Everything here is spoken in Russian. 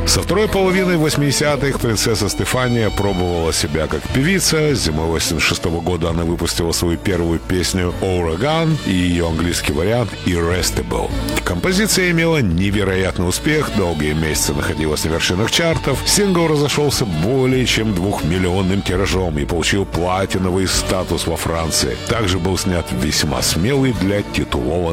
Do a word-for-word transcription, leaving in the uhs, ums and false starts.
Со второй половины восьмидесятых принцесса Стефания пробовала себя как певица. Зимой восемьдесят шестого года она выпустила свою первую песню «Oregon» и ее английский вариант «Irresistible». Композиция имела невероятный успех, долгие месяцы находилась на вершинах чартов. Сингл разошелся более чем двухмиллионным тиражом и получил платиновый статус во Франции. Также был снят весьма смелый для титулованного